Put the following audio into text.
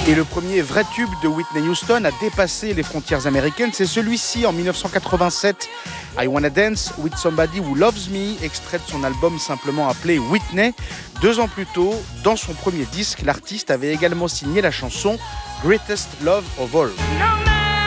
Et le premier vrai tube de Whitney Houston a dépassé les frontières américaines. C'est celui-ci en 1987. I Wanna Dance with Somebody Who Loves Me, extrait de son album simplement appelé Whitney. 2 ans plus tôt, dans son premier disque, l'artiste avait également signé la chanson Greatest Love of All.